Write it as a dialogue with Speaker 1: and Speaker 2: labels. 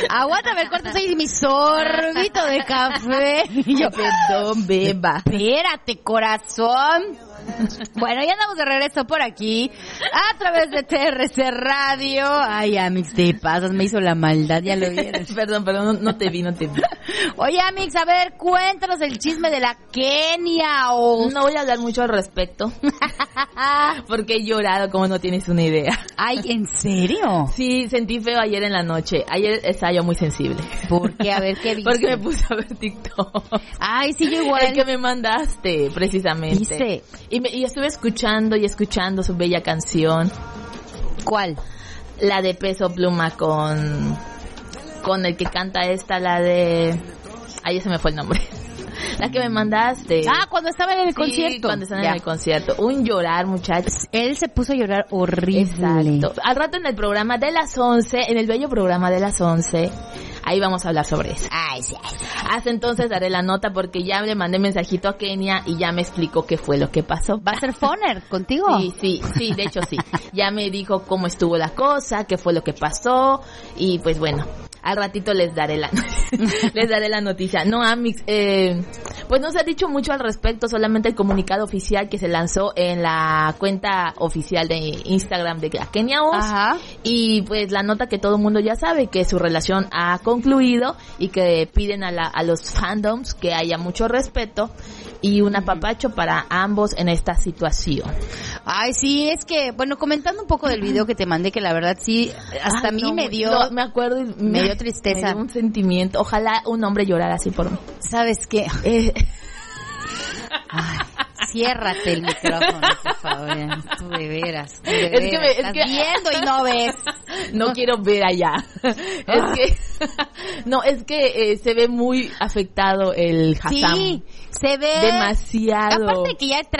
Speaker 1: Aguántame, cortas ahí mi sorbito de café. Y yo,
Speaker 2: perdón, beba.
Speaker 1: Espérate, corazón. Bueno, ya andamos de regreso por aquí a través de TRC Radio. Ay, Amix, te pasas, me hizo la maldad, ya lo vieron.
Speaker 2: Perdón, no te vi.
Speaker 1: Oye, Amix, a ver, cuéntanos el chisme de la Kenia.
Speaker 2: No voy a hablar mucho al respecto porque he llorado como no tienes una idea.
Speaker 1: Ay, ¿en serio?
Speaker 2: Sí, sentí feo ayer en la noche. Ayer estaba yo muy sensible.
Speaker 1: ¿Por qué? A ver, ¿qué viste?
Speaker 2: Porque me puse a ver TikTok.
Speaker 1: Ay, sí, yo igual.
Speaker 2: El que me mandaste, precisamente.
Speaker 1: Dice.
Speaker 2: Y estuve escuchando su bella canción.
Speaker 1: ¿Cuál?
Speaker 2: La de Peso Pluma con el que canta esta, la de... Ahí se me fue el nombre. La que me mandaste.
Speaker 1: Ah, cuando estaba en el concierto.
Speaker 2: Cuando estaban en el concierto. Un llorar, muchachos.
Speaker 1: Él se puso a llorar horrible.
Speaker 2: Exacto. Al rato en el programa de las 11, en el bello programa de las 11, ahí vamos a hablar sobre eso.
Speaker 1: Ay, sí.
Speaker 2: Hasta entonces daré la nota porque ya le mandé mensajito a Kenia y ya me explicó qué fue lo que pasó.
Speaker 1: ¿Va a ser Foner contigo?
Speaker 2: Sí, de hecho sí. Ya me dijo cómo estuvo la cosa, qué fue lo que pasó y pues bueno. Al ratito les daré la noticia. No, Amix, pues no se ha dicho mucho al respecto, solamente el comunicado oficial que se lanzó en la cuenta oficial de Instagram de la Kenia Oz.
Speaker 1: Ajá.
Speaker 2: Y pues la nota que todo el mundo ya sabe, que su relación ha concluido y que piden a los fandoms que haya mucho respeto y un apapacho para ambos en esta situación.
Speaker 1: Ay, sí, es que, bueno, comentando un poco del video que te mandé, que la verdad sí, hasta a mí me dio...
Speaker 2: No, me acuerdo y
Speaker 1: me dio tristeza.
Speaker 2: Me dio un sentimiento. Ojalá un hombre llorara así por mí.
Speaker 1: ¿Sabes qué? Ay, ciérrate el micrófono, por favor. Tú de veras. Estás viendo y no ves.
Speaker 2: No quiero ver allá. Es que se ve muy afectado el Hassam.
Speaker 1: Sí, se ve
Speaker 2: demasiado.
Speaker 1: Aparte que ya